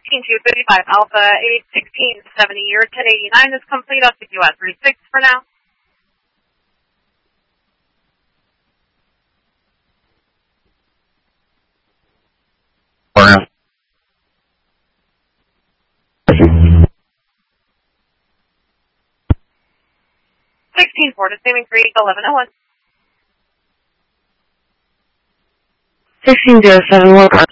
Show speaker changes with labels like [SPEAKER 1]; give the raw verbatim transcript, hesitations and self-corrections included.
[SPEAKER 1] fifteen two fifty-five Alpha eight sixteen seventy. Your ten eighty-nine is complete. I'll take you at thirty-six for now. sixteen four to saving three eleven oh one.
[SPEAKER 2] sixteen zero seven one.